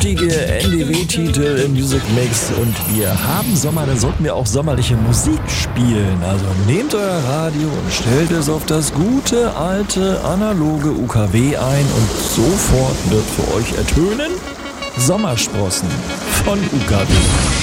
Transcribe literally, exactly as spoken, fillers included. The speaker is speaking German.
kräftige N D W-Titel im Music Mix und wir haben Sommer, dann sollten wir auch sommerliche Musik spielen. Also nehmt euer Radio und stellt es auf das gute, alte, analoge U K W ein und sofort wird für euch ertönen Sommersprossen von U K W.